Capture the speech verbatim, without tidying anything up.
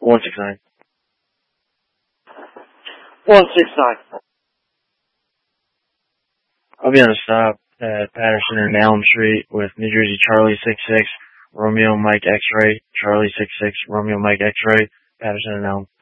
one six nine. one six nine. I'll be on a stop at Patterson and Elm Street with New Jersey Charlie six six, Romeo Mike X-Ray, Charlie six six, Romeo Mike X-Ray, Patterson and Elm.